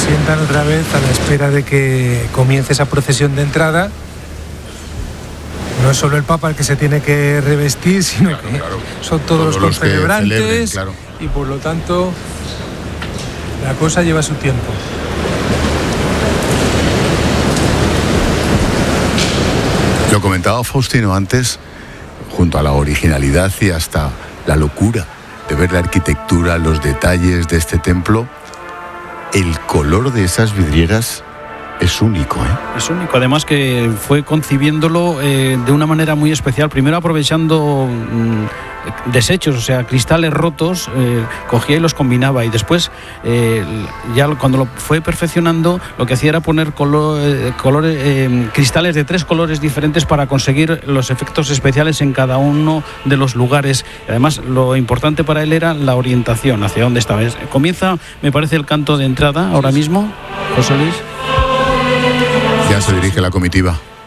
sientan otra vez a la espera de que comience esa procesión de entrada. No es solo el Papa el que se tiene que revestir, sino que son todos los celebrantes, y por lo tanto la cosa lleva su tiempo. Lo comentaba Faustino antes, junto a la originalidad y hasta la locura de ver la arquitectura, los detalles de este templo, el color de esas vidrieras es único, ¿eh? Es único, además que fue concibiéndolo de una manera muy especial, primero aprovechando desechos, o sea, cristales rotos, cogía y los combinaba, y después ya cuando lo fue perfeccionando, lo que hacía era poner cristales de 3 colores diferentes para conseguir los efectos especiales en cada uno de los lugares. Además, lo importante para él era la orientación, hacia dónde estaba. Comienza, me parece, el canto de entrada ahora mismo, José Luis. Ya se dirige la comitiva.